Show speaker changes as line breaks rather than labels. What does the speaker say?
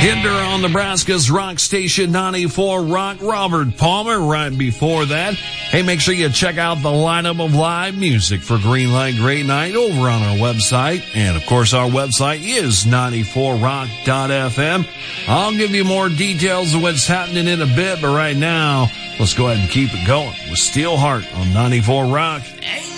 Hinder on Nebraska's rock station 94 Rock. Robert Palmer right before that. Hey, make sure you check out the lineup of live music for Greenlight Great Night over on our website. And of course, our website is 94rock.fm. I'll give you more details of what's happening in a bit, but right now, let's go ahead and keep it going with Steelheart on 94 Rock.